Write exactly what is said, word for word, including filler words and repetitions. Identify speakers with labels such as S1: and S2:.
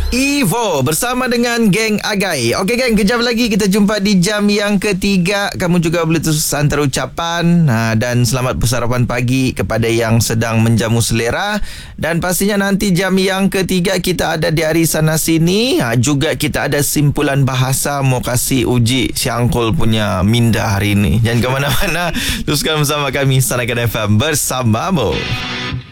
S1: Evo bersama dengan geng Agai. Okey geng, kejap lagi kita jumpa di jam yang ketiga. Kamu juga boleh terus hantar ucapan ha, dan selamat bersarapan pagi kepada yang sedang menjamu selera. Dan pastinya nanti jam yang ketiga kita ada di hari sana sini ha, juga kita ada simpulan bahasa. Mau kasih uji Syangkul punya minda hari ini. Jangan ke mana-mana, teruskan bersama kami Sanakan F M bersamamu.